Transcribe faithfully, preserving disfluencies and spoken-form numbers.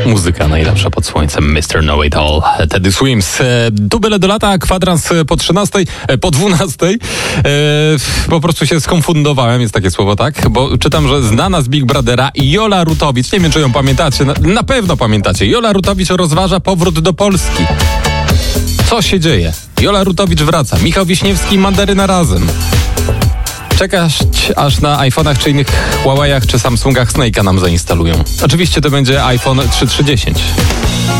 Muzyka najlepsza pod słońcem, mister Know It All, Teddy Swims. Tu byle do lata, kwadrans po trzynastej, po dwunastej. E, po prostu się skonfundowałem, jest takie słowo, tak? Bo czytam, że znana z Big Brothera Jola Rutowicz, nie wiem, czy ją pamiętacie, na, na pewno pamiętacie. Jola Rutowicz rozważa powrót do Polski. Co się dzieje? Jola Rutowicz wraca, Michał Wiśniewski i Mandaryna razem. Czekasz, aż na iPhone'ach czy innych Huawei'ach czy Samsungach Snake'a nam zainstalują. Oczywiście to będzie iPhone trzy tysiące trzysta dziesięć.